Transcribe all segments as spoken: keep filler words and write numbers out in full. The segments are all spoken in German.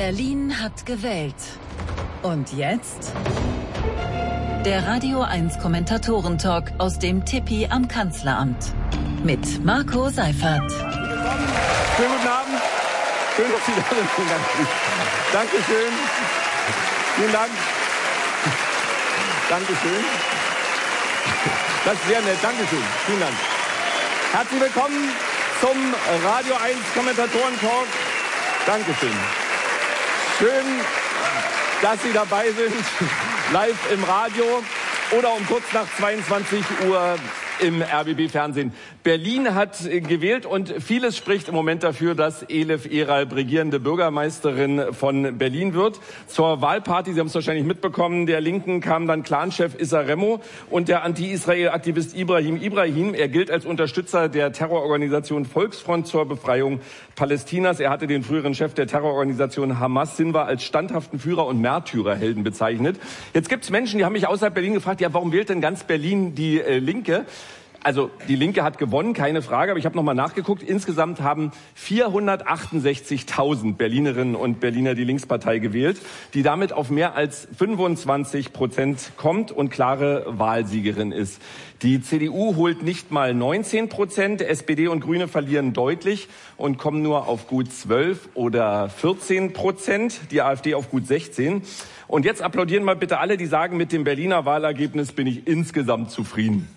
Berlin hat gewählt. Und jetzt? Der Radio eins Kommentatoren-Talk aus dem Tipi am Kanzleramt. Mit Marco Seifert. Schönen guten Abend. Schön, dass Sie da sind. Dankeschön. Vielen Dank. Dankeschön. Das ist sehr nett. Dankeschön. Vielen Dank. Herzlich willkommen zum Radio eins Kommentatoren-Talk. Dankeschön. Schön, dass Sie dabei sind, live im Radio oder um kurz nach zweiundzwanzig Uhr im R B B-Fernsehen. Berlin hat gewählt und vieles spricht im Moment dafür, dass Elif Eralp regierende Bürgermeisterin von Berlin wird. Zur Wahlparty, Sie haben es wahrscheinlich mitbekommen, der Linken kam dann Clanchef Issa Remo und der Anti-Israel-Aktivist Ibrahim Ibrahim. Er gilt als Unterstützer der Terrororganisation Volksfront zur Befreiung Palästinas. Er hatte den früheren Chef der Terrororganisation Hamas, Sinwar, als standhaften Führer und Märtyrerhelden bezeichnet. Jetzt gibt es Menschen, die haben mich außerhalb Berlin gefragt, ja, warum wählt denn ganz Berlin die äh, Linke? Also die Linke hat gewonnen, keine Frage, aber ich habe noch mal nachgeguckt. Insgesamt haben vierhundertachtundsechzigtausend Berlinerinnen und Berliner die Linkspartei gewählt, die damit auf mehr als fünfundzwanzig Prozent kommt und klare Wahlsiegerin ist. Die C D U holt nicht mal neunzehn Prozent, S P D und Grüne verlieren deutlich und kommen nur auf gut zwölf oder vierzehn Prozent, die AfD auf gut sechzehn. Und jetzt applaudieren mal bitte alle, die sagen, mit dem Berliner Wahlergebnis bin ich insgesamt zufrieden.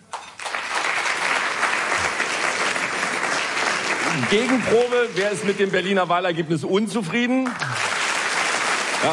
Gegenprobe, wer ist mit dem Berliner Wahlergebnis unzufrieden? Ja.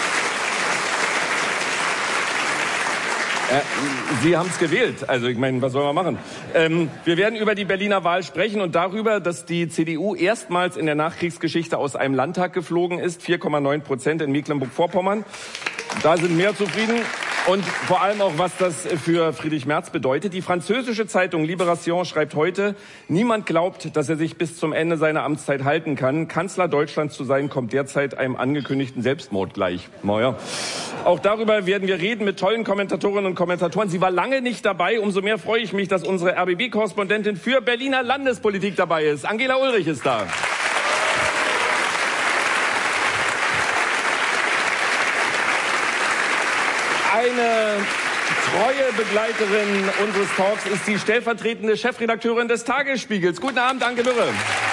Äh, Sie haben es gewählt, also ich meine, was soll man machen? Ähm, wir werden über die Berliner Wahl sprechen und darüber, dass die C D U erstmals in der Nachkriegsgeschichte aus einem Landtag geflogen ist, vier Komma neun Prozent in Mecklenburg-Vorpommern. Da sind mehr zufrieden. Und vor allem auch, was das für Friedrich Merz bedeutet. Die französische Zeitung Libération schreibt heute, niemand glaubt, dass er sich bis zum Ende seiner Amtszeit halten kann. Kanzler Deutschlands zu sein, kommt derzeit einem angekündigten Selbstmord gleich. Naja. Auch darüber werden wir reden mit tollen Kommentatorinnen und Kommentatoren. Sie war lange nicht dabei. Umso mehr freue ich mich, dass unsere R B B-Korrespondentin für Berliner Landespolitik dabei ist. Angela Ulrich ist da. Eine treue Begleiterin unseres Talks ist die stellvertretende Chefredakteurin des Tagesspiegels. Guten Abend, Anke Mürre.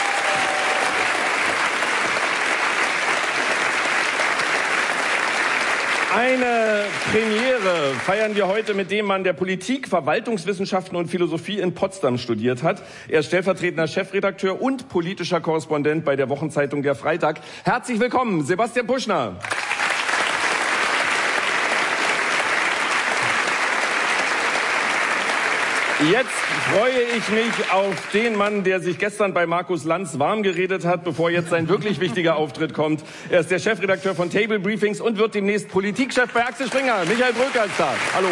Eine Premiere feiern wir heute mit dem Mann, der Politik, Verwaltungswissenschaften und Philosophie in Potsdam studiert hat. Er ist stellvertretender Chefredakteur und politischer Korrespondent bei der Wochenzeitung Der Freitag. Herzlich willkommen, Sebastian Puschner. Jetzt freue ich mich auf den Mann, der sich gestern bei Markus Lanz warm geredet hat, bevor jetzt sein wirklich wichtiger Auftritt kommt. Er ist der Chefredakteur von Table Briefings und wird demnächst Politikchef bei Axel Springer. Michael Bröker ist da. Hallo.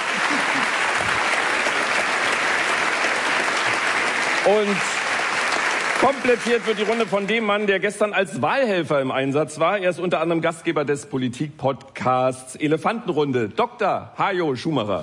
Und komplettiert wird die Runde von dem Mann, der gestern als Wahlhelfer im Einsatz war. Er ist unter anderem Gastgeber des Politik-Podcasts Elefantenrunde, Doktor Hajo Schumacher.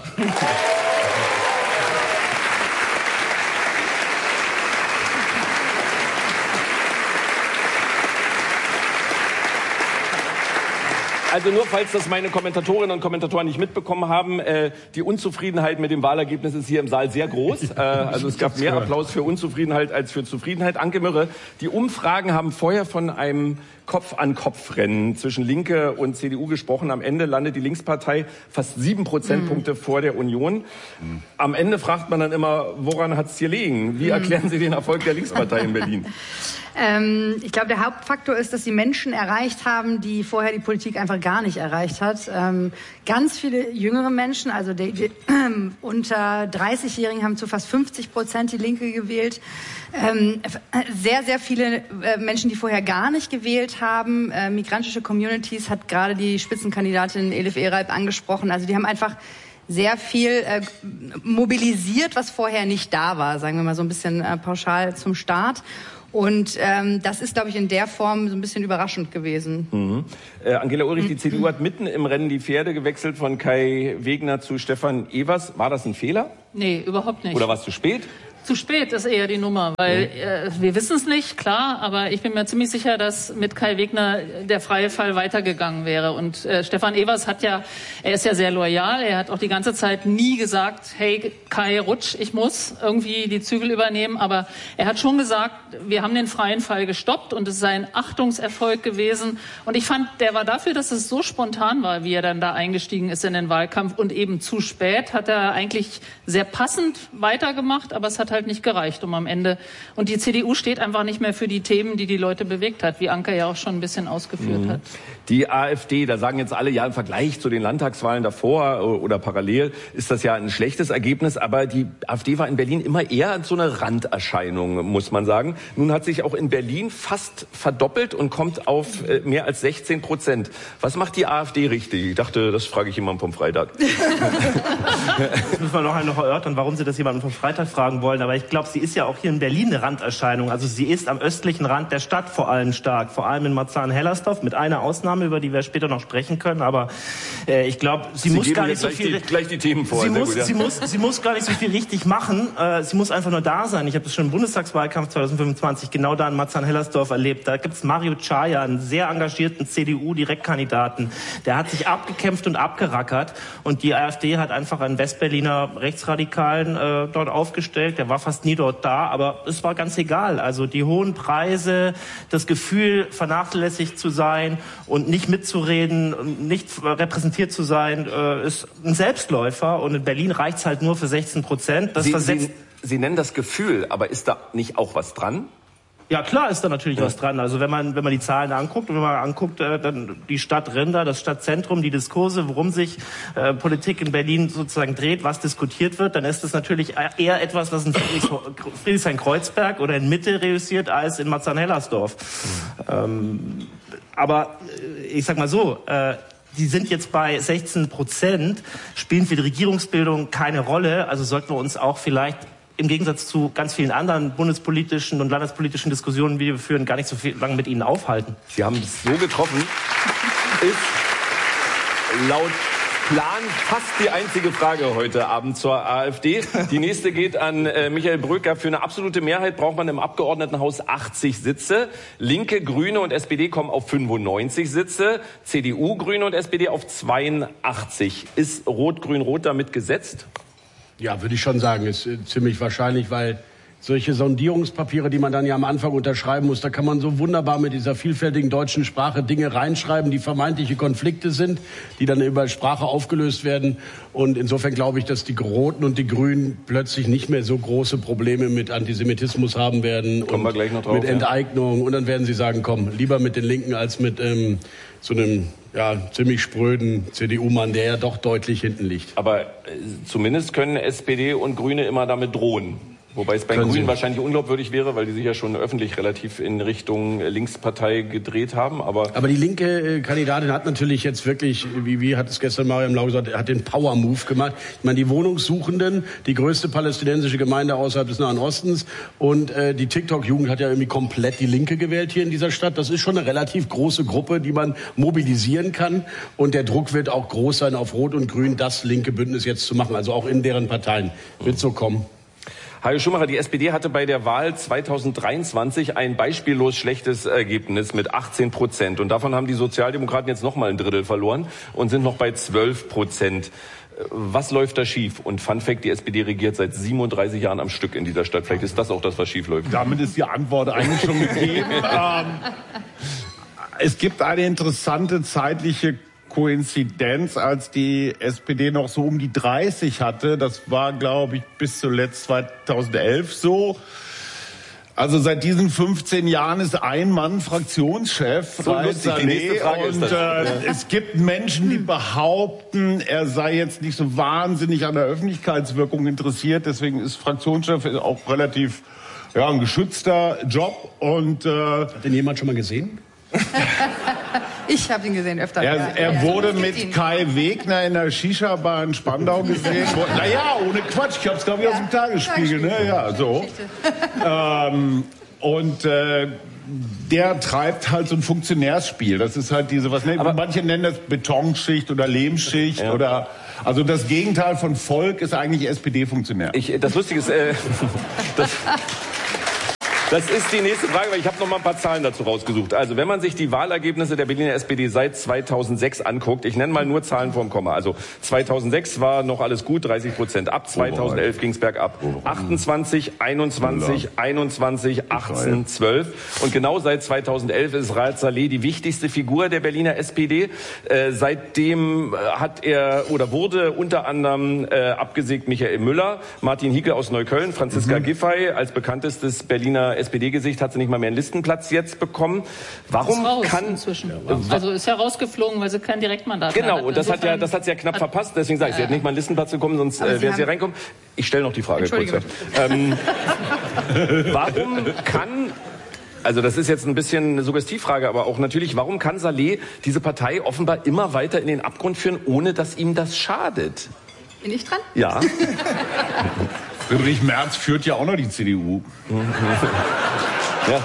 Also nur, falls das meine Kommentatorinnen und Kommentatoren nicht mitbekommen haben, äh, die Unzufriedenheit mit dem Wahlergebnis ist hier im Saal sehr groß. Äh, also es gab mehr Applaus für Unzufriedenheit als für Zufriedenheit. Anke Mürre, die Umfragen haben vorher von einem Kopf-an-Kopf-Rennen zwischen Linke und C D U gesprochen. Am Ende landet die Linkspartei fast sieben Prozentpunkte mhm. vor der Union. Mhm. Am Ende fragt man dann immer, woran hat's hier liegen? Wie erklären Sie den Erfolg der Linkspartei in Berlin? Ähm, ich glaube, der Hauptfaktor ist, dass sie Menschen erreicht haben, die vorher die Politik einfach gar nicht erreicht hat. Ähm, ganz viele jüngere Menschen, also die, die, äh, unter dreißigjährigen haben zu fast fünfzig Prozent die Linke gewählt. Ähm, sehr, sehr viele äh, Menschen, die vorher gar nicht gewählt haben. Äh, migrantische Communities hat gerade die Spitzenkandidatin Elif Eralp angesprochen. Also die haben einfach sehr viel äh, mobilisiert, was vorher nicht da war, sagen wir mal so ein bisschen äh, pauschal zum Start. Und ähm, das ist, glaube ich, in der Form so ein bisschen überraschend gewesen. Mhm. Äh, Angela Ulrich, die C D U hat mitten im Rennen die Pferde gewechselt von Kai Wegner zu Stefan Evers. War das ein Fehler? Nee, überhaupt nicht. Oder war es zu spät? zu spät ist eher die Nummer, weil äh, wir wissen es nicht, klar, aber ich bin mir ziemlich sicher, dass mit Kai Wegner der freie Fall weitergegangen wäre. Und äh, Stefan Evers hat ja, er ist ja sehr loyal, er hat auch die ganze Zeit nie gesagt, hey Kai, rutsch, ich muss irgendwie die Zügel übernehmen, aber er hat schon gesagt, wir haben den freien Fall gestoppt und es sei ein Achtungserfolg gewesen. Und ich fand, der war dafür, dass es so spontan war, wie er dann da eingestiegen ist in den Wahlkampf und eben zu spät, hat er eigentlich sehr passend weitergemacht, aber es hat halt nicht gereicht, um am Ende. Und die C D U steht einfach nicht mehr für die Themen, die die Leute bewegt hat, wie Anke ja auch schon ein bisschen ausgeführt mhm. hat. Die AfD, da sagen jetzt alle, ja, im Vergleich zu den Landtagswahlen davor oder parallel ist das ja ein schlechtes Ergebnis, aber die AfD war in Berlin immer eher so eine Randerscheinung, muss man sagen. Nun hat sich auch in Berlin fast verdoppelt und kommt auf mehr als sechzehn Prozent. Was macht die AfD richtig? Ich dachte, das frage ich jemanden vom Freitag. Das müssen wir noch einmal erörtern, warum Sie das jemanden vom Freitag fragen wollen. Aber ich glaube, sie ist ja auch hier in Berlin eine Randerscheinung. Also sie ist am östlichen Rand der Stadt vor allem stark. Vor allem in Marzahn-Hellersdorf, mit einer Ausnahme, über die wir später noch sprechen können. Aber äh, ich glaube, sie, sie muss gar nicht so viel... Die, gleich die Themen vor. Sie muss, gut, ja. sie, muss, sie muss gar nicht so viel richtig machen. Äh, sie muss einfach nur da sein. Ich habe das schon im Bundestagswahlkampf zweitausendfünfundzwanzig genau da in Marzahn-Hellersdorf erlebt. Da gibt's Mario Chaya, einen sehr engagierten C D U-Direktkandidaten. Der hat sich abgekämpft und abgerackert. Und die AfD hat einfach einen Westberliner Rechtsradikalen äh, dort aufgestellt. Der war fast nie dort da, aber es war ganz egal. Also die hohen Preise, das Gefühl, vernachlässigt zu sein und nicht mitzureden, nicht repräsentiert zu sein, äh, ist ein Selbstläufer. Und in Berlin reicht's halt nur für sechzehn Prozent. Das Sie, versetzt Sie, Sie nennen das Gefühl, aber ist da nicht auch was dran? Ja, klar ist da natürlich ja. was dran. Also wenn man wenn man die Zahlen anguckt und wenn man anguckt, äh, dann die Stadtränder, das Stadtzentrum, die Diskurse, worum sich äh, Politik in Berlin sozusagen dreht, was diskutiert wird, dann ist das natürlich eher etwas, was in Friedrichshain-Kreuzberg oder in Mitte reüssiert als in Marzahn-Hellersdorf. Mhm. Ähm, aber ich sag mal so, äh, die sind jetzt bei sechzehn Prozent, spielen für die Regierungsbildung keine Rolle. Also sollten wir uns auch vielleicht im Gegensatz zu ganz vielen anderen bundespolitischen und landespolitischen Diskussionen, die wir führen, gar nicht so viel lange mit Ihnen aufhalten. Sie haben es so getroffen, ist laut Plan fast die einzige Frage heute Abend zur AfD. Die nächste geht an äh, Michael Bröker. Für eine absolute Mehrheit braucht man im Abgeordnetenhaus achtzig Sitze. Linke, Grüne und S P D kommen auf fünfundneunzig Sitze. C D U, Grüne und S P D auf zweiundachtzig. Ist Rot-Grün-Rot damit gesetzt? Ja, würde ich schon sagen, ist ziemlich wahrscheinlich, weil solche Sondierungspapiere, die man dann ja am Anfang unterschreiben muss, da kann man so wunderbar mit dieser vielfältigen deutschen Sprache Dinge reinschreiben, die vermeintliche Konflikte sind, die dann über Sprache aufgelöst werden. Und insofern glaube ich, dass die Roten und die Grünen plötzlich nicht mehr so große Probleme mit Antisemitismus haben werden. Kommen wir gleich noch drauf, mit Enteignung. Ja. Und dann werden sie sagen, komm, lieber mit den Linken als mit ähm, so einem ja, ziemlich spröden C D U-Mann, der ja doch deutlich hinten liegt. Aber äh, zumindest können S P D und Grüne immer damit drohen. Wobei es bei den Grünen wahrscheinlich unglaubwürdig wäre, weil die sich ja schon öffentlich relativ in Richtung Linkspartei gedreht haben. Aber, aber die linke Kandidatin hat natürlich jetzt wirklich, wie, wie hat es gestern Mariam Lau gesagt, hat den Power-Move gemacht. Ich meine, die Wohnungssuchenden, die größte palästinensische Gemeinde außerhalb des Nahen Ostens und äh, die TikTok-Jugend hat ja irgendwie komplett die Linke gewählt hier in dieser Stadt. Das ist schon eine relativ große Gruppe, die man mobilisieren kann. Und der Druck wird auch groß sein, auf Rot und Grün das linke Bündnis jetzt zu machen. Also auch in deren Parteien wird so kommen. Hajo Schumacher, die S P D hatte bei der Wahl zweitausenddreiundzwanzig ein beispiellos schlechtes Ergebnis mit achtzehn Prozent. Und davon haben die Sozialdemokraten jetzt noch mal ein Drittel verloren und sind noch bei zwölf Prozent. Was läuft da schief? Und Fun Fact, die S P D regiert seit siebenunddreißig Jahren am Stück in dieser Stadt. Vielleicht ist das auch das, was schief läuft. Damit ist die Antwort eigentlich schon gegeben. ähm, es gibt eine interessante zeitliche Koinzidenz, als die S P D noch so um die dreißig hatte. Das war, glaube ich, bis zuletzt zweitausendelf so. Also seit diesen fünfzehn Jahren ist ein Mann Fraktionschef, so lustig, die nächste Frage und ist das. Äh, ja. es gibt Menschen, die behaupten, er sei jetzt nicht so wahnsinnig an der Öffentlichkeitswirkung interessiert. Deswegen ist Fraktionschef auch relativ ja, ein geschützter Job. Und, äh, hat den jemand schon mal gesehen? Ich habe ihn gesehen öfter. Er, ja. er ja, wurde ja, mit Kai Wegner in der Shisha-Bar in Spandau gesehen. Naja, ohne Quatsch. Ich habe es, glaube ich, ja. aus dem Tagesspiegel. Ne? Ja, so. ähm, und äh, der treibt halt so ein Funktionärsspiel. Das ist halt diese, was ne, manche nennen das Betonschicht oder Lehmschicht ja. oder also das Gegenteil von Volk ist eigentlich S P D-Funktionär. Ich, das Lustige ist, äh, das, das ist die nächste Frage, weil ich habe noch mal ein paar Zahlen dazu rausgesucht. Also wenn man sich die Wahlergebnisse der Berliner S P D seit zweitausendsechs anguckt, ich nenne mal nur Zahlen vorm Komma. Also zweitausendsechs war noch alles gut, dreißig Prozent. Ab zweitausendelf ging es bergab. achtundzwanzig, einundzwanzig, einundzwanzig, achtzehn, zwölf. Und genau seit zweitausendelf ist Raed Saleh die wichtigste Figur der Berliner S P D. Äh, seitdem hat er oder wurde unter anderem äh, abgesägt Michael Müller, Martin Hickel aus Neukölln, Franziska mhm. Giffey als bekanntestes Berliner S P D-Gesicht hat sie nicht mal mehr einen Listenplatz jetzt bekommen. Warum ist raus kann inzwischen. Also ist ja rausgeflogen, weil sie kein Direktmandat genau, hat. Genau, und das hat ja, das hat sie ja knapp verpasst. Deswegen sage ich, sie hat nicht mal einen Listenplatz bekommen, sonst äh, wäre sie reinkommen. Ich stelle noch die Frage kurz. Ähm, warum kann Also das ist jetzt ein bisschen eine Suggestivfrage, aber auch natürlich, warum kann Saleh diese Partei offenbar immer weiter in den Abgrund führen, ohne dass ihm das schadet? Bin ich dran? Ja. Friedrich Merz führt ja auch noch die C D U. Ja.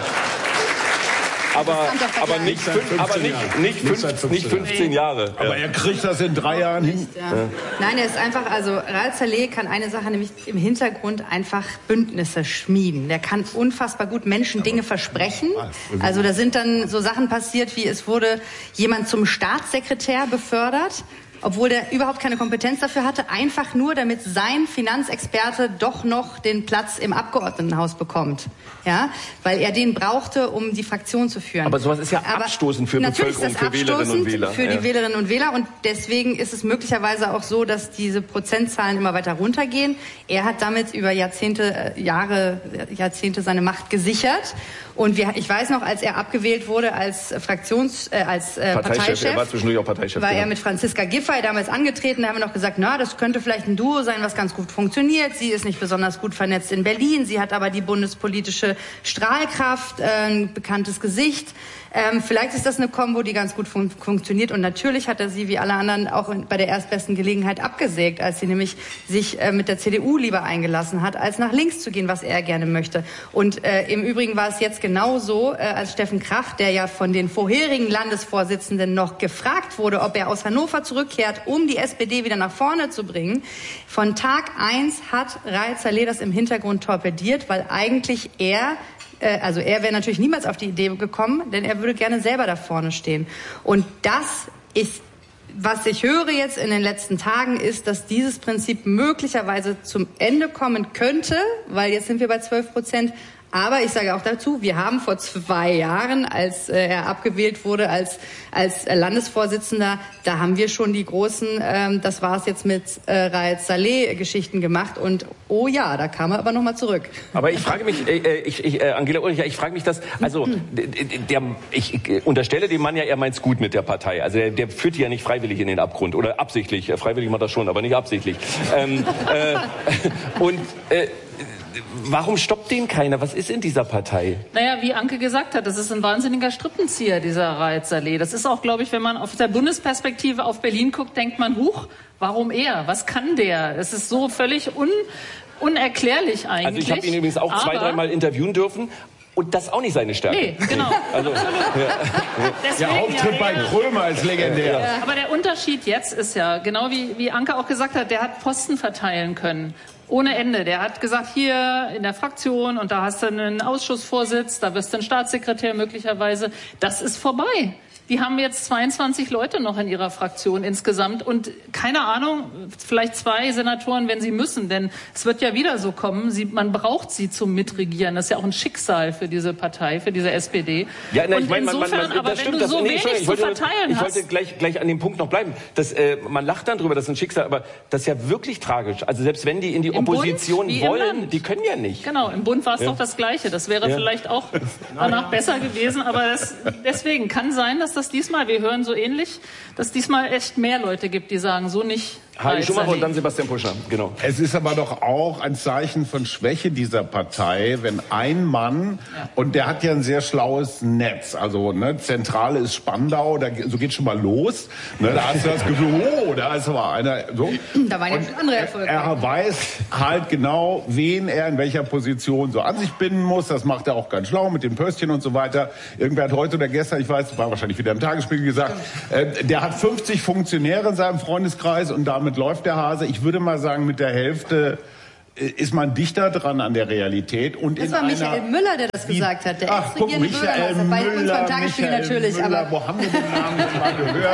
Aber, aber, nicht, fünf, aber nicht, nicht, fünf, nicht fünfzehn Jahre. Aber er kriegt das in drei Jahren hin. Ja. Ja. Nein, er ist einfach, also Raed Saleh kann eine Sache, nämlich im Hintergrund einfach Bündnisse schmieden. Der kann unfassbar gut Menschen Dinge versprechen. Also da sind dann so Sachen passiert, wie es wurde jemand zum Staatssekretär befördert, obwohl der überhaupt keine Kompetenz dafür hatte, einfach nur, damit sein Finanzexperte doch noch den Platz im Abgeordnetenhaus bekommt. Ja, weil er den brauchte, um die Fraktion zu führen. Aber sowas ist ja Aber abstoßend für Bevölkerung, für Wählerinnen und Wähler. Für ja. die Wählerinnen und Wähler. Und deswegen ist es möglicherweise auch so, dass diese Prozentzahlen immer weiter runtergehen. Er hat damit über Jahrzehnte, Jahre, Jahrzehnte seine Macht gesichert. Und wir, ich weiß noch, als er abgewählt wurde als Fraktions, äh, als äh, Parteichef, Parteichef, er war zwischendurch auch Parteichef, war genau. er mit Franziska Giffey damals angetreten. Da haben wir noch gesagt, na, das könnte vielleicht ein Duo sein, was ganz gut funktioniert. Sie ist nicht besonders gut vernetzt in Berlin. Sie hat aber die bundespolitische Strahlkraft, äh, ein bekanntes Gesicht. Ähm, vielleicht ist das eine Kombo, die ganz gut fun funktioniert. Und natürlich hat er sie, wie alle anderen, auch in, bei der erstbesten Gelegenheit abgesägt, als sie nämlich sich äh, mit der C D U lieber eingelassen hat, als nach links zu gehen, was er gerne möchte. Und äh, im Übrigen war es jetzt genauso, äh, als Steffen Kraft, der ja von den vorherigen Landesvorsitzenden noch gefragt wurde, ob er aus Hannover zurückkehrt, um die S P D wieder nach vorne zu bringen. Von Tag eins hat Raed Saleh das im Hintergrund torpediert, weil eigentlich er Also er wäre natürlich niemals auf die Idee gekommen, denn er würde gerne selber da vorne stehen. Und das ist, was ich höre jetzt in den letzten Tagen, ist, dass dieses Prinzip möglicherweise zum Ende kommen könnte, weil jetzt sind wir bei zwölf Prozent. Aber ich sage auch dazu, wir haben vor zwei Jahren, als äh, er abgewählt wurde als als äh, Landesvorsitzender, da haben wir schon die großen, ähm, das war es jetzt mit äh, Raed Saleh Geschichten gemacht und oh ja, da kam er aber noch mal zurück. Aber ich frage mich, äh, ich, ich, äh, Angela Ulrich, ich frage mich das, also der, ich, ich unterstelle dem Mann ja, er meint's gut mit der Partei. Also der, der führt die ja nicht freiwillig in den Abgrund oder absichtlich. Freiwillig macht das schon, aber nicht absichtlich. ähm, äh, und äh, warum stoppt den keiner? Was ist in dieser Partei? Naja, wie Anke gesagt hat, das ist ein wahnsinniger Strippenzieher, dieser Raed Saleh. Das ist auch, glaube ich, wenn man auf der Bundesperspektive auf Berlin guckt, denkt man, huch, warum er? Was kann der? Es ist so völlig un unerklärlich eigentlich. Also ich habe ihn übrigens auch zwei, dreimal interviewen dürfen. Und das ist auch nicht seine Stärke. Nee, genau. Also, ja. Der Auftritt ja, bei Krömer ist legendär. Ja. Aber der Unterschied jetzt ist ja, genau wie, wie Anke auch gesagt hat, der hat Posten verteilen können. Ohne Ende. Der hat gesagt, hier in der Fraktion und da hast du einen Ausschussvorsitz, da wirst du ein Staatssekretär möglicherweise. Das ist vorbei. Die haben jetzt zweiundzwanzig Leute noch in ihrer Fraktion insgesamt und keine Ahnung, vielleicht zwei Senatoren, wenn sie müssen, denn es wird ja wieder so kommen, sie, man braucht sie zum Mitregieren. Das ist ja auch ein Schicksal für diese Partei, für diese S P D. Ja, na, ich meine, man, man, man, aber das wenn stimmt, du so das, wenig nee, zu verteilen hast. Ich wollte gleich, gleich an dem Punkt noch bleiben. Das, äh, man lacht dann drüber, das ist ein Schicksal, aber das ist ja wirklich tragisch. Also selbst wenn die in die Im Opposition Bund, wollen, die können ja nicht. Genau, im Bund war es ja. doch das Gleiche. Das wäre ja. vielleicht auch danach besser gewesen, aber das, deswegen kann sein, dass das diesmal, wir hören so ähnlich, dass diesmal echt mehr Leute gibt, die sagen, so nicht. Heidi Schumacher und dann Sebastian Puschner, genau. Es ist aber doch auch ein Zeichen von Schwäche dieser Partei, wenn ein Mann, ja. und der hat ja ein sehr schlaues Netz, also ne, Zentrale ist Spandau, da, so geht schon mal los, ne, da hast du das Gefühl, oh, da ist aber einer, so. Da waren ja schon andere Erfolge. Er weiß halt genau, wen er in welcher Position so an sich binden muss, das macht er auch ganz schlau mit dem Pöstchen und so weiter. Irgendwer hat heute oder gestern, ich weiß, war wahrscheinlich wieder im Tagesspiegel gesagt, äh, der hat fünfzig Funktionäre in seinem Freundeskreis und damit läuft der Hase. Ich würde mal sagen, mit der Hälfte ist man dichter dran an der Realität. Und das in war Michael einer, Müller, der das gesagt hat, der ex-regierende Bürgermeister. Bei uns beim Tagesspiegel natürlich. Müller, Aber wo haben wir den Namen denn mal gehört?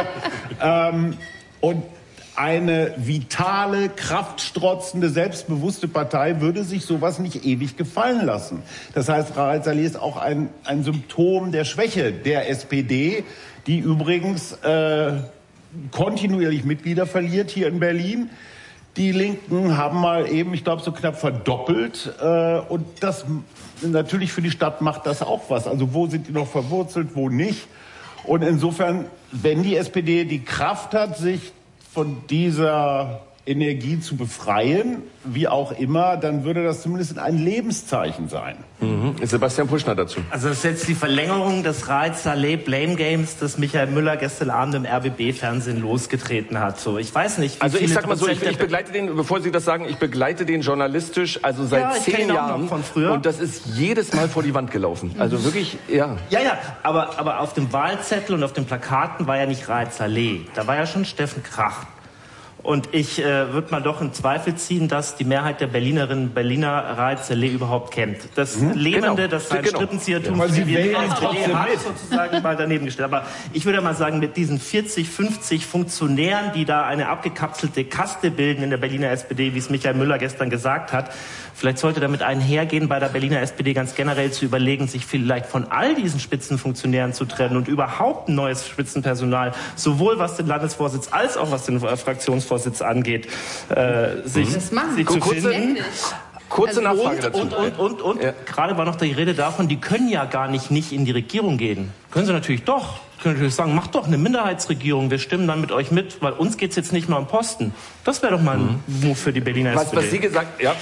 ähm, und eine vitale, kraftstrotzende, selbstbewusste Partei würde sich sowas nicht ewig gefallen lassen. Das heißt, Rahel Saleh ist auch ein, ein Symptom der Schwäche der S P D, die übrigens äh, kontinuierlich Mitglieder verliert hier in Berlin. Die Linken haben mal eben, ich glaube, so knapp verdoppelt. Äh, und das natürlich für die Stadt macht das auch was. Also wo sind die noch verwurzelt, wo nicht? Und insofern, wenn die S P D die Kraft hat, sich von dieser Energie zu befreien, wie auch immer, dann würde das zumindest ein Lebenszeichen sein. Mhm. Sebastian Puschner dazu. Also das ist jetzt die Verlängerung des Rahel Saleh Blame Games, das Michael Müller gestern Abend im R B B-Fernsehen losgetreten hat. So, ich weiß nicht, wie Also ich viele sag mal so, ich, Prozent ich begleite den, bevor Sie das sagen, ich begleite den journalistisch, also seit Ja, ich zehn kenn ihn auch Jahren. noch von früher. Und das ist jedes Mal vor die Wand gelaufen. Also wirklich, ja. Ja, ja, aber, aber auf dem Wahlzettel und auf den Plakaten war ja nicht Rahel Saleh, da war ja schon Steffen Krach. Und ich äh, würde mal doch in Zweifel ziehen, dass die Mehrheit der Berlinerinnen und Berliner Rahel Saleh überhaupt kennt. Das mhm, Lebende, genau, das sein genau. Strippenziehertum, Ja, wie wir die wählen S P D trotzdem hat, mit. sozusagen mal daneben gestellt. Aber ich würde mal sagen, mit diesen vierzig, fünfzig Funktionären, die da eine abgekapselte Kaste bilden in der Berliner S P D, wie es Michael Müller gestern gesagt hat, vielleicht sollte damit einhergehen, bei der Berliner S P D ganz generell zu überlegen, sich vielleicht von all diesen Spitzenfunktionären zu trennen und überhaupt ein neues Spitzenpersonal, sowohl was den Landesvorsitz als auch was den äh, Fraktionsvorsitz angeht, äh, sich, das machen. sich zu Kurze- finden. Kurze Also Nachfrage Und, dazu. und, und, und, und Ja. gerade war noch die Rede davon, die können ja gar nicht nicht in die Regierung gehen. Können sie natürlich doch. Können natürlich sagen, macht doch eine Minderheitsregierung, wir stimmen dann mit euch mit, weil uns geht's jetzt nicht mehr um Posten. Das wäre doch mal ein Move für die Berliner Was, S P D. was Sie gesagt, ja.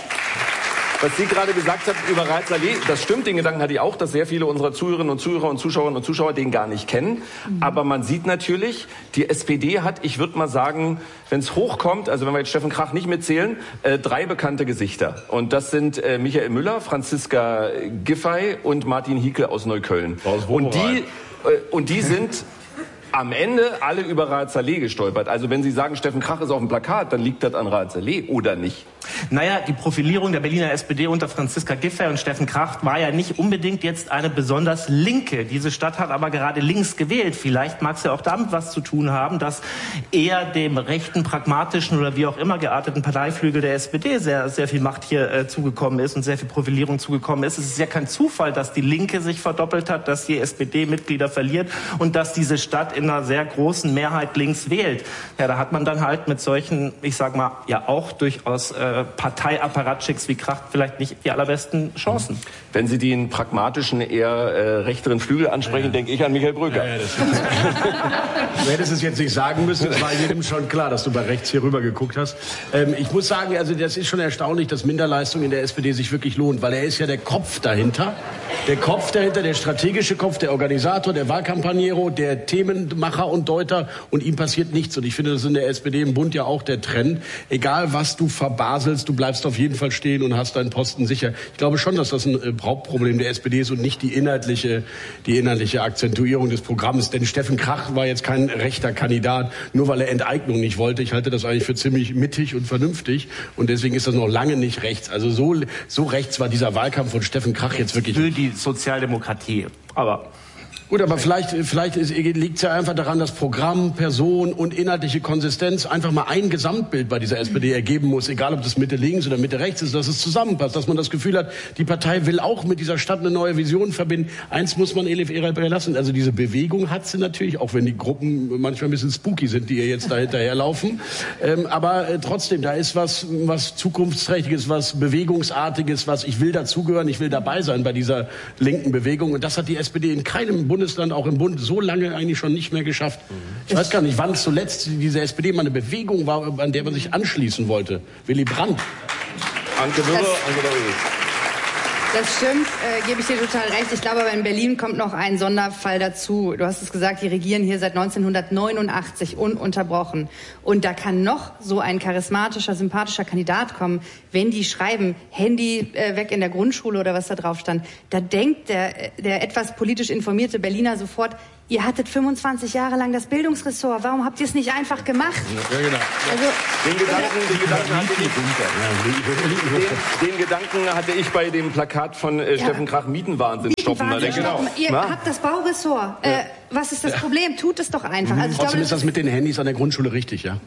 Was Sie gerade gesagt haben über Rahel Saleh, das stimmt, den Gedanken hatte ich auch, dass sehr viele unserer Zuhörerinnen und Zuhörer und Zuschauerinnen und Zuschauer den gar nicht kennen. Mhm. Aber man sieht natürlich, die S P D hat, ich würde mal sagen, wenn es hochkommt, also wenn wir jetzt Steffen Krach nicht mitzählen, äh, drei bekannte Gesichter. Und das sind äh, Michael Müller, Franziska Giffey und Martin Hiekel aus Neukölln. Aus und die, äh, und die sind am Ende alle über Rahel Saleh gestolpert. Also wenn Sie sagen, Steffen Krach ist auf dem Plakat, dann liegt das an Rahel Saleh oder nicht? Naja, die Profilierung der Berliner S P D unter Franziska Giffey und Steffen Krach war ja nicht unbedingt jetzt eine besonders linke. Diese Stadt hat aber gerade links gewählt. Vielleicht mag es ja auch damit was zu tun haben, dass eher dem rechten, pragmatischen oder wie auch immer gearteten Parteiflügel der S P D sehr, sehr viel Macht hier äh, zugekommen ist und sehr viel Profilierung zugekommen ist. Es ist ja kein Zufall, dass die Linke sich verdoppelt hat, dass die S P D Mitglieder verliert und dass diese Stadt in einer sehr großen Mehrheit links wählt. Ja, da hat man dann halt mit solchen, ich sag mal, ja auch durchaus äh, Parteiapparatschicks wie Krach vielleicht nicht die allerbesten Chancen. Wenn Sie den pragmatischen, eher äh, rechteren Flügel ansprechen, ja. denke ich an Michael Brücker. Ja, ja, das du hättest es jetzt nicht sagen müssen, es war jedem schon klar, dass du bei rechts hier rüber geguckt hast. Ähm, ich muss sagen, also das ist schon erstaunlich, dass Minderleistung in der S P D sich wirklich lohnt, weil er ist ja der Kopf dahinter. Der Kopf dahinter, der strategische Kopf, der Organisator, der Wahlkampagnero, der Themenmacher und Deuter, und ihm passiert nichts. Und ich finde, das ist in der S P D im Bund ja auch der Trend. Egal, was du verbaselst, du bleibst auf jeden Fall stehen und hast deinen Posten sicher. Ich glaube schon, dass das ein äh, Hauptproblem der S P D ist und nicht die inhaltliche, die inhaltliche Akzentuierung des Programms. Denn Steffen Krach war jetzt kein rechter Kandidat, nur weil er Enteignung nicht wollte. Ich halte das eigentlich für ziemlich mittig und vernünftig. Und deswegen ist das noch lange nicht rechts. Also so, so rechts war dieser Wahlkampf von Steffen Krach jetzt wirklich. Für die Sozialdemokratie. Aber Gut, aber vielleicht, vielleicht liegt es ja einfach daran, dass Programm, Person und inhaltliche Konsistenz einfach mal ein Gesamtbild bei dieser S P D ergeben muss, egal ob das Mitte links oder Mitte rechts ist, dass es zusammenpasst, dass man das Gefühl hat, die Partei will auch mit dieser Stadt eine neue Vision verbinden. Eins muss man Elif Eray lassen, also diese Bewegung hat sie natürlich, auch wenn die Gruppen manchmal ein bisschen spooky sind, die ihr jetzt da hinterherlaufen. Ähm, aber äh, trotzdem, da ist was, was Zukunftsträchtiges, was Bewegungsartiges, was ich will dazugehören, ich will dabei sein bei dieser linken Bewegung. Und das hat die S P D in keinem Bundesland, auch im Bund, so lange eigentlich schon nicht mehr geschafft. Ich weiß gar nicht, wann zuletzt diese S P D mal eine Bewegung war, an der man sich anschließen wollte. Willy Brandt. Anke Würre, Angela Ulrich. Das stimmt, äh, gebe ich dir total recht. Ich glaube aber in Berlin kommt noch ein Sonderfall dazu. Du hast es gesagt, die regieren hier seit neunzehnhundertneunundachtzig ununterbrochen. Und da kann noch so ein charismatischer, sympathischer Kandidat kommen, wenn die schreiben, Handy äh, weg in der Grundschule oder was da drauf stand. Da denkt der, der etwas politisch informierte Berliner sofort, ihr hattet fünfundzwanzig Jahre lang das Bildungsressort. Warum habt ihr es nicht einfach gemacht? Ja, genau. Also, den, Gedanken, den, Gedanken hatte ich, den, den Gedanken hatte ich bei dem Plakat von äh, ja. Steffen Krach, Mietenwahnsinn stoppen. Mietenwahnsinn stoppen. Ihr Na? habt das Bauressort. Äh, was ist das ja. Problem? Tut es doch einfach. Also ich Trotzdem glaube, ist das mit den Handys an der Grundschule richtig, ja?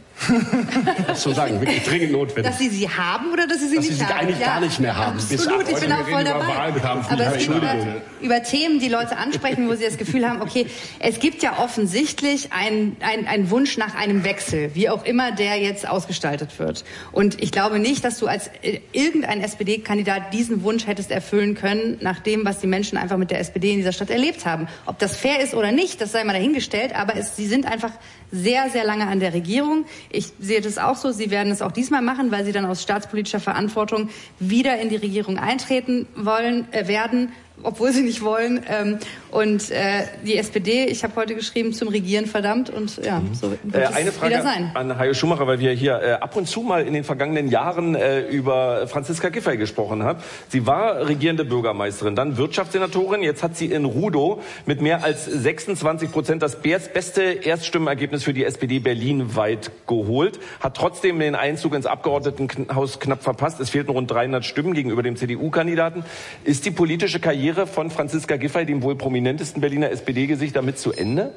Das zu sagen, wirklich dringend notwendig. Dass Sie sie haben oder dass Sie sie dass nicht sie haben? Dass Sie sie eigentlich ja. gar nicht mehr haben. Absolut, ich bin auch voll dabei. Aber es geht über, über Themen, die Leute ansprechen, wo sie das Gefühl haben, okay, es gibt ja offensichtlich einen ein Wunsch nach einem Wechsel, wie auch immer der jetzt ausgestaltet wird. Und ich glaube nicht, dass du als äh, irgendein S P D-Kandidat diesen Wunsch hättest erfüllen können, nach dem, was die Menschen einfach mit der S P D in dieser Stadt erlebt haben. Ob das fair ist oder nicht, das sei mal dahingestellt, aber es, sie sind einfach sehr, sehr lange an der Regierung. Ich sehe das auch so, sie werden es auch diesmal machen, weil sie dann aus staatspolitischer Verantwortung wieder in die Regierung eintreten wollen, äh, werden, obwohl sie nicht wollen. Ähm, und äh, die S P D, ich habe heute geschrieben, zum Regieren verdammt. Und ja, so wird äh, es eine Frage wieder sein. An Hajo Schumacher, weil wir hier äh, ab und zu mal in den vergangenen Jahren äh, über Franziska Giffey gesprochen haben. Sie war regierende Bürgermeisterin, dann Wirtschaftssenatorin. Jetzt hat sie in Rudow mit mehr als sechsundzwanzig Prozent das beste Erststimmenergebnis für die S P D Berlin weit geholt. Hat trotzdem den Einzug ins Abgeordnetenhaus knapp verpasst. Es fehlten rund dreihundert Stimmen gegenüber dem C D U-Kandidaten. Ist die politische Karriere von Franziska Giffey, dem wohl prominentesten Berliner S P D-Gesicht, damit zu Ende?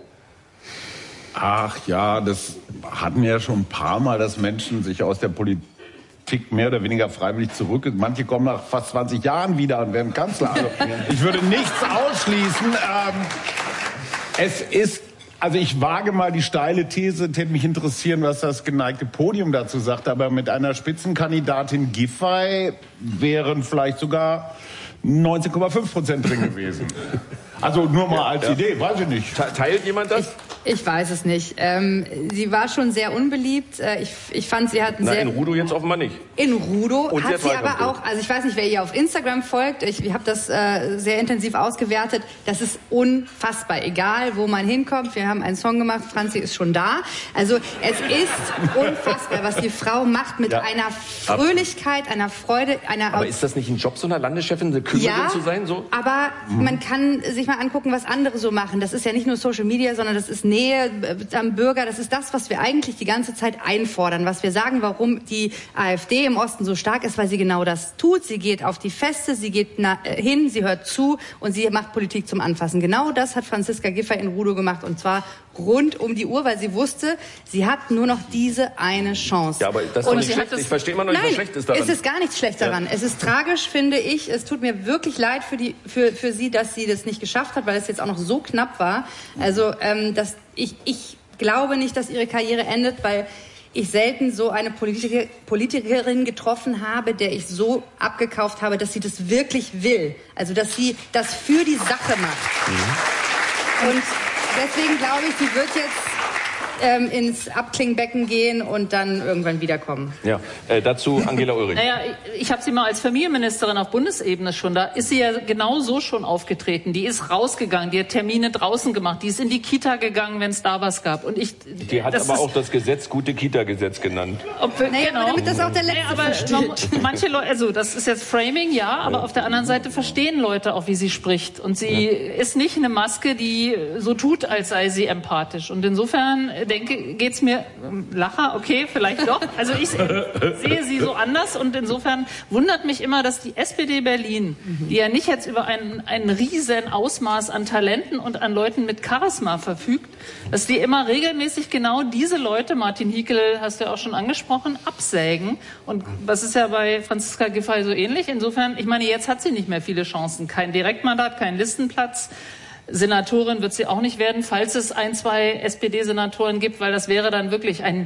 Ach ja, das hatten wir ja schon ein paar Mal, dass Menschen sich aus der Politik mehr oder weniger freiwillig zurück. Manche kommen nach fast zwanzig Jahren wieder und werden Kanzler. Also ich würde nichts ausschließen. Ähm, es ist Also ich wage mal die steile These, täte mich interessieren, was das geneigte Podium dazu sagt, aber mit einer Spitzenkandidatin Giffey wären vielleicht sogar neunzehn Komma fünf Prozent drin gewesen. Also nur mal als ja. Idee, weiß ich nicht. Teilt jemand das? Ich, ich weiß es nicht. Ähm, sie war schon sehr unbeliebt. Äh, ich, ich fand, sie hat Na, sehr... in Rudow jetzt offenbar nicht. In Rudow Und hat sie aber auch... Also ich weiß nicht, wer ihr auf Instagram folgt. Ich, ich habe das äh, sehr intensiv ausgewertet. Das ist unfassbar. Egal, wo man hinkommt. Wir haben einen Song gemacht. Franzi ist schon da. Also es ist unfassbar, was die Frau macht mit ja. einer Fröhlichkeit, einer Freude, einer... Aber ist das nicht ein Job, so einer Landeschefin, eine Kümmerin ja, zu sein? So? aber mhm. man kann sich mal angucken, was andere so machen. Das ist ja nicht nur Social Media, sondern das ist Nähe am Bürger. Das ist das, was wir eigentlich die ganze Zeit einfordern. Was wir sagen, warum die AfD im Osten so stark ist, weil sie genau das tut. Sie geht auf die Feste, sie geht hin, sie hört zu und sie macht Politik zum Anfassen. Genau das hat Franziska Giffey in Rudow gemacht und zwar rund um die Uhr, weil sie wusste, sie hat nur noch diese eine Chance. Ja, aber das ist doch nicht schlecht. Ich verstehe immer noch nicht, was schlecht ist daran. Es ist gar nichts schlecht daran. Ja. Es ist tragisch, finde ich. Es tut mir wirklich leid für die, für, für sie, dass sie das nicht geschafft hat, weil es jetzt auch noch so knapp war. Also, ähm, dass ich, ich glaube nicht, dass ihre Karriere endet, weil ich selten so eine Politiker, Politikerin getroffen habe, der ich so abgekauft habe, dass sie das wirklich will. Also, dass sie das für die Sache macht. Mhm. Und deswegen glaube ich, sie wird jetzt ähm, ins Abklingbecken gehen und dann irgendwann wiederkommen. Ja, äh, dazu Angela Ulrich. Naja, ich, ich habe sie mal als Familienministerin auf Bundesebene schon, da ist sie ja genau so schon aufgetreten. Die ist rausgegangen, die hat Termine draußen gemacht, die ist in die Kita gegangen, wenn es da was gab. Und ich, die hat aber auch das Gesetz, gute Kita-Gesetz genannt. Ob wir, naja, genau. Damit das auch der Letzte naja, aber versteht. Manche Leute, also das ist jetzt Framing, ja, aber ja. auf der anderen Seite verstehen Leute auch, wie sie spricht. Und sie ja. ist nicht eine Maske, die so tut, als sei sie empathisch. Und insofern denke, geht's mir, Lacher, okay, vielleicht doch. Also ich sehe sie so anders und insofern wundert mich immer, dass die S P D Berlin, die ja nicht jetzt über ein, ein riesen Ausmaß an Talenten und an Leuten mit Charisma verfügt, dass die immer regelmäßig genau diese Leute, Martin Hiekel hast du ja auch schon angesprochen, absägen. Und das ist ja bei Franziska Giffey so ähnlich. Insofern, ich meine, jetzt hat sie nicht mehr viele Chancen. Kein Direktmandat, kein Listenplatz. Senatorin wird sie auch nicht werden, falls es ein, zwei S P D-Senatoren gibt, weil das wäre dann wirklich ein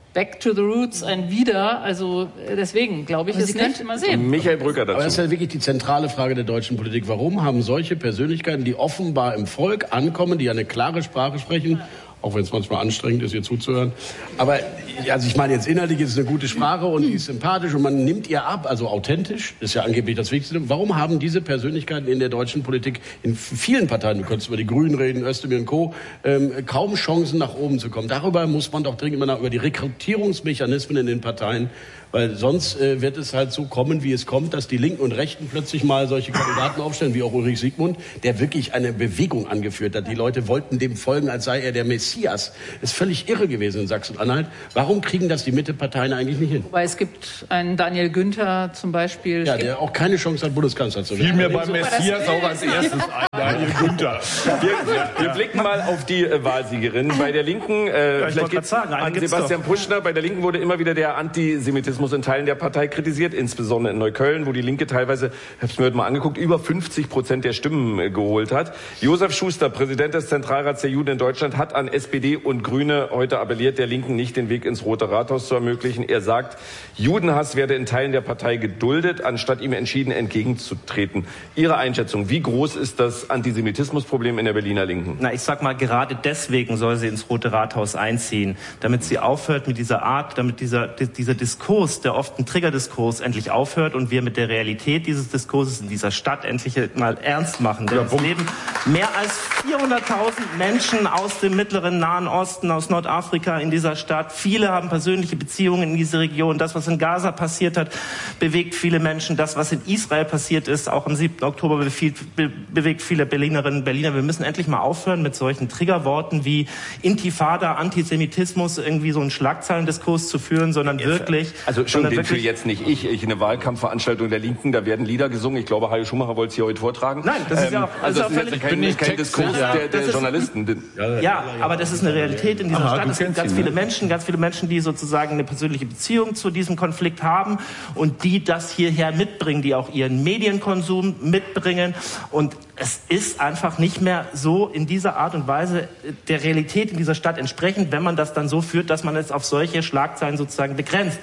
Back to the Roots, ein Wieder. Also deswegen glaube ich es nicht. Mal sehen. Michael Brücker dazu. Aber das ist ja wirklich die zentrale Frage der deutschen Politik. Warum haben solche Persönlichkeiten, die offenbar im Volk ankommen, die eine klare Sprache sprechen, auch wenn es manchmal anstrengend ist, ihr zuzuhören. Aber also ich meine, jetzt inhaltlich ist es eine gute Sprache und die ist sympathisch und man nimmt ihr ab, also authentisch, ist ja angeblich das Wichtigste. Warum haben diese Persönlichkeiten in der deutschen Politik, in vielen Parteien, du könntest über die Grünen reden, Özdemir und Co., ähm, kaum Chancen nach oben zu kommen? Darüber muss man doch dringend mal über die Rekrutierungsmechanismen in den Parteien, weil sonst äh, wird es halt so kommen, wie es kommt, dass die Linken und Rechten plötzlich mal solche Kandidaten aufstellen, wie auch Ulrich Siegmund, der wirklich eine Bewegung angeführt hat. Die Leute wollten dem folgen, als sei er der Messias. Ist völlig irre gewesen in Sachsen-Anhalt. Warum kriegen das die Mitteparteien eigentlich nicht hin? Wobei es gibt einen Daniel Günther zum Beispiel. Ja, der auch keine Chance hat, Bundeskanzler zu werden. Vielmehr beim Messias auch als erstes ein, Daniel Günther. Wir, wir blicken mal auf die äh, Wahlsiegerin. Bei der Linken, äh, ja, vielleicht geht's sagen, an Sebastian Puschner, bei der Linken wurde immer wieder der Antisemitismus in Teilen der Partei kritisiert, insbesondere in Neukölln, wo die Linke teilweise, ich habe es mir heute mal angeguckt, über fünfzig Prozent der Stimmen äh, geholt hat. Josef Schuster, Präsident des Zentralrats der Juden in Deutschland, hat an S P D und Grüne heute appelliert, der Linken nicht den Weg ins Rote Rathaus zu ermöglichen. Er sagt, Judenhass werde in Teilen der Partei geduldet, anstatt ihm entschieden entgegenzutreten. Ihre Einschätzung, wie groß ist das Antisemitismusproblem in der Berliner Linken? Na, ich sag mal, gerade deswegen soll sie ins Rote Rathaus einziehen, damit sie aufhört mit dieser Art, damit dieser, dieser Diskurs, der oft ein Triggerdiskurs, endlich aufhört und wir mit der Realität dieses Diskurses in dieser Stadt endlich mal ernst machen. Denn es leben mehr als vierhunderttausend Menschen aus dem mittleren Nahen Osten, aus Nordafrika in dieser Stadt. Viele haben persönliche Beziehungen in diese Region. Das, was in Gaza passiert hat, bewegt viele Menschen. Das, was in Israel passiert ist, auch am siebten Oktober, be- bewegt viele Berlinerinnen und Berliner. Wir müssen endlich mal aufhören mit solchen Triggerworten wie Intifada, Antisemitismus, irgendwie so einen Schlagzeilendiskurs zu führen, sondern jetzt, wirklich... Also schon den für jetzt nicht ich, ich eine Wahlkampfveranstaltung der Linken, da werden Lieder gesungen. Ich glaube, Hajo Schumacher wollte es hier heute vortragen. Nein, das ist ja auch, also also das ist völlig, kein, kein Diskurs ja, der, der ist, Journalisten. Ja, ja, aber das ist eine Realität in dieser Aha, Stadt. Es gibt ganz viele Menschen, ganz viele Menschen, die sozusagen eine persönliche Beziehung zu diesem Konflikt haben und die das hierher mitbringen, die auch ihren Medienkonsum mitbringen. Und es ist einfach nicht mehr so in dieser Art und Weise der Realität in dieser Stadt entsprechend, wenn man das dann so führt, dass man es auf solche Schlagzeilen sozusagen begrenzt.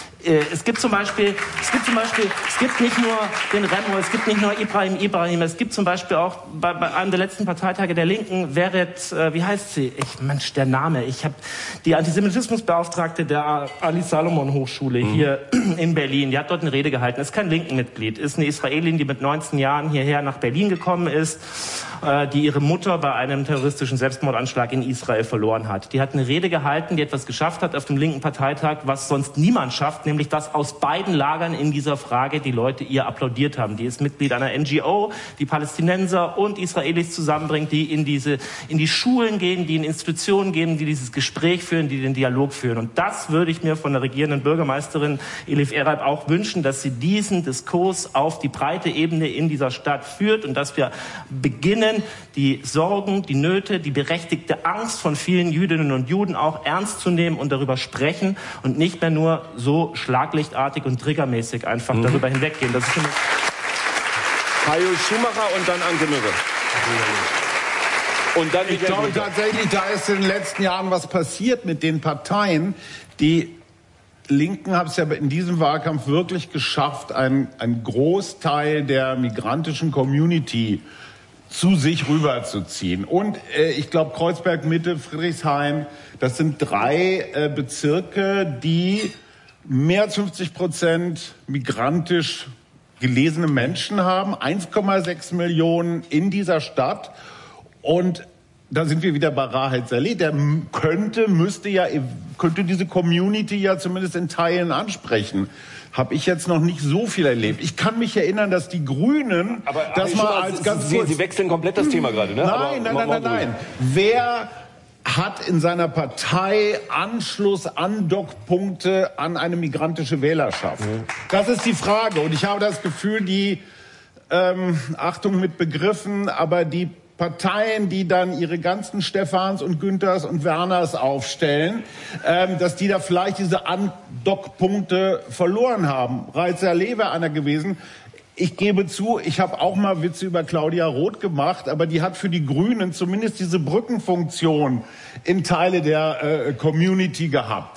Es gibt zum Beispiel, es gibt zum Beispiel, es gibt nicht nur den Remo, es gibt nicht nur Ibrahim Ibrahim, es gibt zum Beispiel auch bei, bei einem der letzten Parteitage der Linken, Weret, äh, wie heißt sie? Ich, Mensch, der Name. Ich habe die Antisemitismusbeauftragte der Ali Salomon Hochschule mhm. hier in Berlin. Die hat dort eine Rede gehalten. Ist kein Linken-Mitglied, ist eine Israelin, die mit neunzehn Jahren hierher nach Berlin gekommen ist, äh, die ihre Mutter bei einem terroristischen Selbstmordanschlag in Israel verloren hat. Die hat eine Rede gehalten, die etwas geschafft hat auf dem linken Parteitag, was sonst niemand schafft, nämlich dass aus beiden Lagern in dieser Frage die Leute ihr applaudiert haben. Die ist Mitglied einer N G O, die Palästinenser und Israelis zusammenbringt, die in diese, in die Schulen gehen, die in Institutionen gehen, die dieses Gespräch führen, die den Dialog führen. Und das würde ich mir von der regierenden Bürgermeisterin Elif Eralp auch wünschen, dass sie diesen Diskurs auf die breite Ebene in dieser Stadt führt und dass wir beginnen, die Sorgen, die Nöte, die berechtigte Angst von vielen Jüdinnen und Juden auch ernst zu nehmen und darüber sprechen und nicht mehr nur so schlaglichtartig und triggermäßig einfach mhm. darüber hinweggehen. Das ist Hajo Schumacher und dann Anke Mürre. Und dann ich glaube tatsächlich, da ist in den letzten Jahren was passiert mit den Parteien. Die Linken haben es ja in diesem Wahlkampf wirklich geschafft, einen, einen Großteil der migrantischen Community zu sich rüberzuziehen. Und äh, ich glaube, Kreuzberg Mitte, Friedrichshain, das sind drei äh, Bezirke, die mehr als fünfzig Prozent migrantisch gelesene Menschen haben, eins Komma sechs Millionen in dieser Stadt. Und da sind wir wieder bei Rahed Saleh. Der könnte, müsste ja, könnte diese Community ja zumindest in Teilen ansprechen. Habe ich jetzt noch nicht so viel erlebt. Ich kann mich erinnern, dass die Grünen, aber das mal als ganz Sie, kurz, Sie wechseln komplett das Thema gerade, ne? Nein, aber, nein, nein, nein, nein. Wer hat in seiner Partei Anschluss, Andockpunkte an eine migrantische Wählerschaft? Mhm. Das ist die Frage. Und ich habe das Gefühl, die, ähm, Achtung mit Begriffen, aber die Parteien, die dann ihre ganzen Stephans und Günthers und Werners aufstellen, ähm, dass die da vielleicht diese Andockpunkte verloren haben. Rahed Saleh wäre einer gewesen. Ich gebe zu, ich habe auch mal Witze über Claudia Roth gemacht, aber die hat für die Grünen zumindest diese Brückenfunktion in Teile der äh, Community gehabt.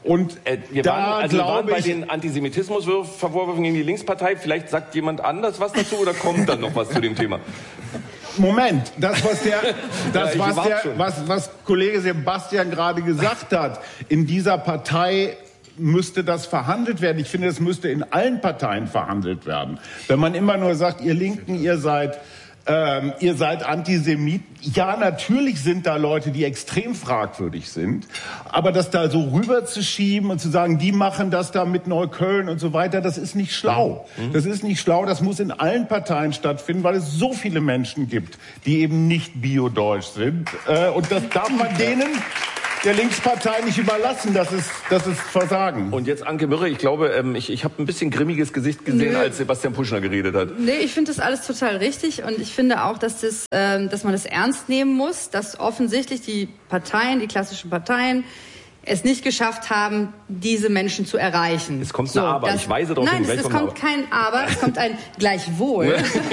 Und äh, wir da waren, also wir waren bei ich, den Antisemitismusvorwürfen gegen die Linkspartei. Vielleicht sagt jemand anders was dazu oder kommt dann noch was zu dem Thema? Moment, das was der, das ja, was der, was, was Kollege Sebastian gerade gesagt hat, in dieser Partei müsste das verhandelt werden. Ich finde, das müsste in allen Parteien verhandelt werden. Wenn man immer nur sagt, ihr Linken, ihr seid Ähm, ihr seid Antisemiten. Ja, natürlich sind da Leute, die extrem fragwürdig sind. Aber das da so rüberzuschieben und zu sagen, die machen das da mit Neukölln und so weiter, das ist nicht schlau. Mhm. Das ist nicht schlau. Das muss in allen Parteien stattfinden, weil es so viele Menschen gibt, die eben nicht biodeutsch sind. Äh, und das darf man denen der Linkspartei nicht überlassen, das ist, das ist Versagen. Und jetzt Anke Mürre, ich glaube, ähm, ich, ich habe ein bisschen grimmiges Gesicht gesehen, Nö. als Sebastian Puschner geredet hat. Nee, ich finde das alles total richtig und ich finde auch, dass, das, ähm, dass man das ernst nehmen muss, dass offensichtlich die Parteien, die klassischen Parteien, es nicht geschafft haben, diese Menschen zu erreichen. Es kommt so, ein Aber, das, ich weise darauf hin. Nein, es, es kommt kein Aber, es kommt ein Gleichwohl.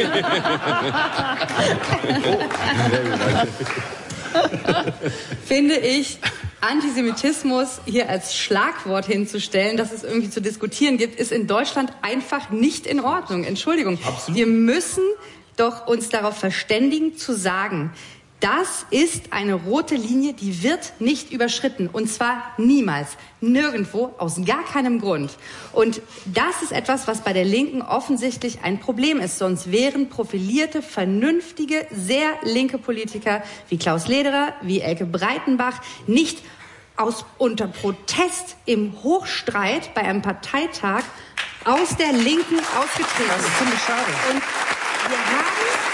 Finde ich, Antisemitismus hier als Schlagwort hinzustellen, dass es irgendwie zu diskutieren gibt, ist in Deutschland einfach nicht in Ordnung. Entschuldigung. Absolut. Wir müssen doch uns darauf verständigen, zu sagen, das ist eine rote Linie, die wird nicht überschritten. Und zwar niemals. Nirgendwo, aus gar keinem Grund. Und das ist etwas, was bei der Linken offensichtlich ein Problem ist. Sonst wären profilierte, vernünftige, sehr linke Politiker wie Klaus Lederer, wie Elke Breitenbach nicht aus, unter Protest im Hochstreit bei einem Parteitag aus der Linken ausgetreten. Das ist ziemlich schade. Und wir haben...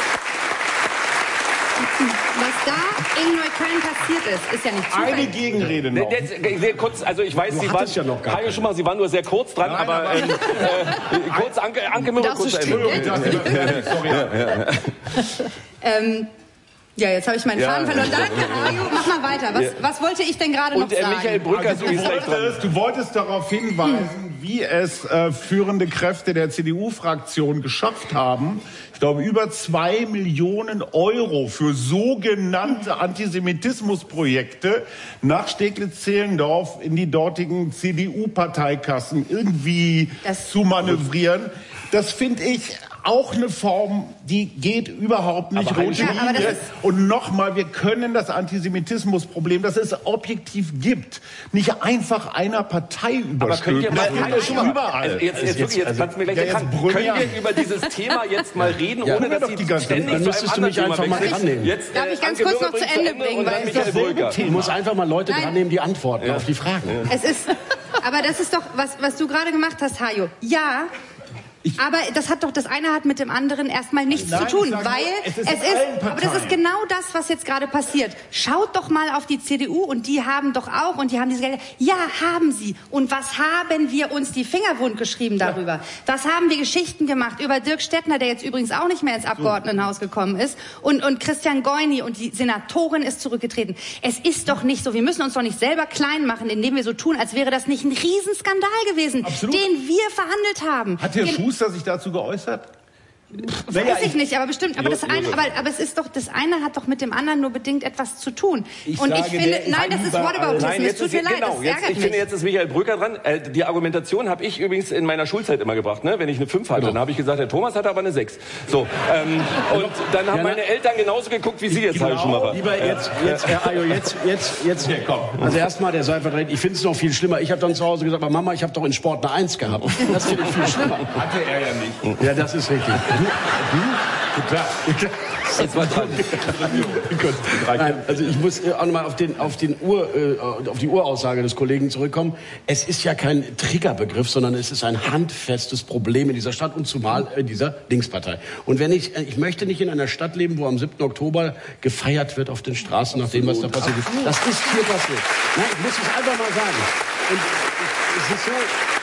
Was da in Neukölln passiert ist, ist ja nicht Zufall. Eine Gegenrede noch. Jetzt, sehr kurz, also ich weiß, du Sie waren, ja noch gar Hajo Schumacher, Sie waren nur sehr kurz dran, Nein, aber, aber ähm, äh, kurz, Anke, Anke Mürre, kurz ähm, ja, jetzt habe ich meinen ja. Faden verloren. Danke, Hajo, mach mal weiter. Was, was wollte ich denn gerade noch Und, äh, sagen? Michael Brücker, also, du, wolltest, du wolltest darauf hinweisen, wie es äh, führende Kräfte der C D U-Fraktion geschafft haben, ich glaube, über zwei Millionen Euro für sogenannte Antisemitismusprojekte nach Steglitz-Zehlendorf in die dortigen C D U-Parteikassen irgendwie das zu manövrieren. Das finde ich auch eine Form, die geht überhaupt nicht rote Linie. Ja, und nochmal, wir können das Antisemitismusproblem, das es objektiv gibt, nicht einfach einer Partei überstülpen. Aber könnt ihr mal, das schon mal überall. Also jetzt, jetzt, jetzt, jetzt also, mir gleich ja, jetzt können wir über dieses Thema jetzt mal reden, ja, ohne dass Sie die ständig dann müsstest du mich einfach mal drannehmen. Jetzt, Darf ich ganz äh, kurz noch zu Ende bringen? Weil es dasselbe Thema. Du musst einfach mal Leute Nein. dran nehmen, die antworten ja. auf die Fragen. Ja. Es ist, aber das ist doch, was, was du gerade gemacht hast, Hajo. Ja, Ich aber das hat doch, das eine hat mit dem anderen erstmal nichts Nein, zu tun, weil nur, es ist, es ist aber das ist genau das, was jetzt gerade passiert. Schaut doch mal auf die C D U und die haben doch auch, und die haben diese Gelder. Ja, haben sie. Und was haben wir uns die Finger wund geschrieben darüber? Ja. Was haben wir Geschichten gemacht über Dirk Stettner, der jetzt übrigens auch nicht mehr ins Abgeordnetenhaus gekommen ist, und, und Christian Goini, und die Senatorin ist zurückgetreten. Es ist doch nicht so, wir müssen uns doch nicht selber klein machen, indem wir so tun, als wäre das nicht ein Riesenskandal gewesen, Absolut. den wir verhandelt haben. Hat Herr Schuster sich dazu geäußert? Weiß naja, ich, ich nicht, aber bestimmt. Aber das eine, aber, aber es ist doch, das eine hat doch mit dem anderen nur bedingt etwas zu tun. Ich und sage, ich finde, nein, das ist Whataboutism. Es tut mir leid, genau, das jetzt, ärgert Ich mich. finde, jetzt ist Michael Brücker dran. Äh, die Argumentation habe ich übrigens in meiner Schulzeit immer gebracht. Ne? Wenn ich eine fünf hatte, genau. dann habe ich gesagt, der Thomas hatte aber eine sechs. So, ähm, und dann haben ja, meine Eltern genauso geguckt wie Sie jetzt, Hajo Schumacher. Lieber jetzt, jetzt, Herr Ayo, jetzt, jetzt, jetzt. Ja, komm. Also erstmal der Seilvertreter. Ich finde es noch viel schlimmer. Ich habe dann zu Hause gesagt, aber Mama, ich habe doch in Sport eine Eins gehabt. Das finde ich viel schlimmer. Hatte er ja nicht. Ja, das ist richtig. Du, du, klar. Jetzt mal dran. Nein, also ich muss auch nochmal auf, den, auf, den Ur, äh, auf die Uraussage des Kollegen zurückkommen. Es ist ja kein Triggerbegriff, sondern es ist ein handfestes Problem in dieser Stadt und zumal in dieser Linkspartei. Und wenn ich, ich möchte nicht in einer Stadt leben, wo am siebten Oktober gefeiert wird auf den Straßen, nach dem, was da passiert ist. Das ist hier passiert. Nein, ich muss es einfach mal sagen. Und es ist so,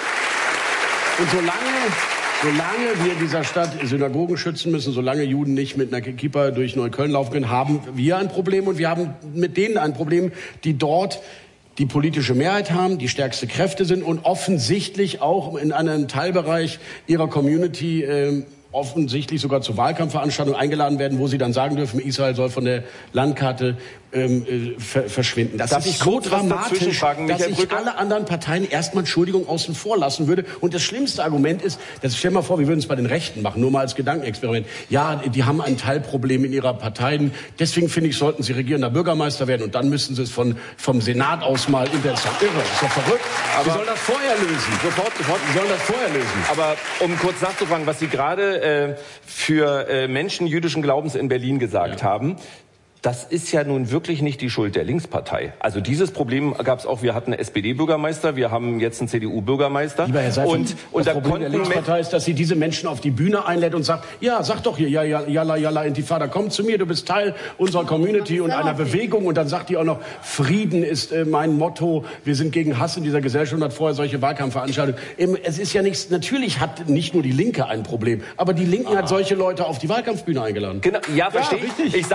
und solange... Solange wir in dieser Stadt Synagogen schützen müssen, solange Juden nicht mit einer Kippa durch Neukölln laufen können, haben wir ein Problem, und wir haben mit denen ein Problem, die dort die politische Mehrheit haben, die stärkste Kräfte sind und offensichtlich auch in einem Teilbereich ihrer Community äh, offensichtlich sogar zur Wahlkampfveranstaltung eingeladen werden, wo sie dann sagen dürfen, Israel soll von der Landkarte ähm, äh, ver verschwinden. Das Darf ist ich so kurz was dramatisch, dazwischen fragen, dass Michael ich Brücker? alle anderen Parteien erstmal Entschuldigung außen vor lassen würde. Und das schlimmste Argument ist, dass stell mal vor, wir würden es bei den Rechten machen, nur mal als Gedankenexperiment. Ja, die haben ein Teilproblem in ihrer Parteien. Deswegen finde ich, sollten sie regierender Bürgermeister werden und dann müssen sie es von, vom Senat aus mal in der ist doch irre, ist doch verrückt. Aber wir sollen das vorher lösen. Sofort, sofort. Wir sollen das vorher lösen. Aber um kurz nachzufragen, was Sie gerade äh, für äh, Menschen jüdischen Glaubens in Berlin gesagt ja. haben, das ist ja nun wirklich nicht die Schuld der Linkspartei. Also dieses Problem gab es auch. Wir hatten einen S P D-Bürgermeister, wir haben jetzt einen C D U-Bürgermeister. Lieber Herr Seifert, und, und das da Problem der Linkspartei ist, dass sie diese Menschen auf die Bühne einlädt und sagt, ja, sag doch hier, ja, ja, jalla, jalla, Intifada, komm zu mir, du bist Teil unserer Community und einer Bewegung. Und dann sagt die auch noch, Frieden ist äh, mein Motto, wir sind gegen Hass in dieser Gesellschaft und hat vorher solche Wahlkampfveranstaltungen. Eben, es ist ja nichts, natürlich hat nicht nur die Linke ein Problem, aber die Linken ah. hat solche Leute auf die Wahlkampfbühne eingeladen. Genau, ja, verstehe ich. Ich